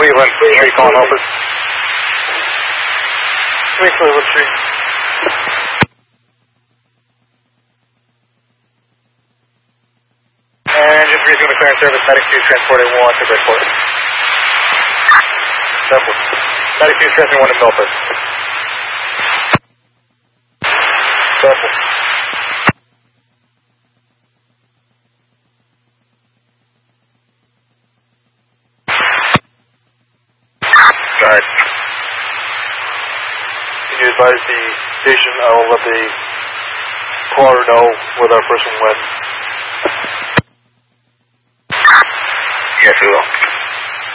Cleveland Street calling Milford. Cleveland Street. And just resume the clearance service, 92 transporting 1 to Bridgeport. Simple. 92 transporting 1 to Milford. Simple. Alright. Can you advise the station? I will let the caller know where our person went. Yes, we will.